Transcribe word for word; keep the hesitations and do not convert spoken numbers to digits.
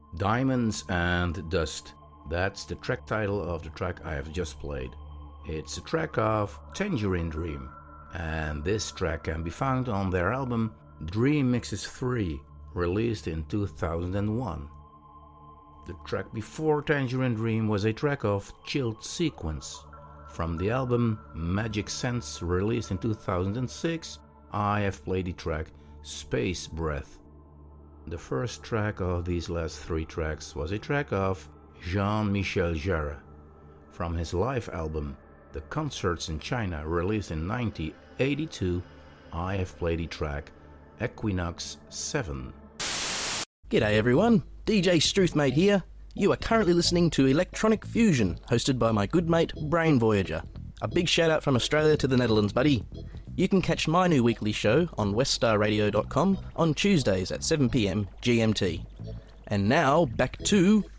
Diamonds and Dust. That's the track title of the track I have just played. It's a track of Tangerine Dream, and this track can be found on their album Dream Mixes three, released in two thousand one. The track before Tangerine Dream was a track of Chilled Sequence. From the album Magic Sense, released in two thousand six, I have played the track Space Breath. The first track of these last three tracks was a track of Jean-Michel Jarre. From his live album The Concerts in China, released in nineteen eighty-two, I have played the track Equinox seven. G'day everyone, D J Struthmate here. You are currently listening to Electronic Fusion, hosted by my good mate Brain Voyager. A big shout out from Australia to the Netherlands, buddy. You can catch my new weekly show on weststar radio dot com on Tuesdays at seven p m G M T. And now, back to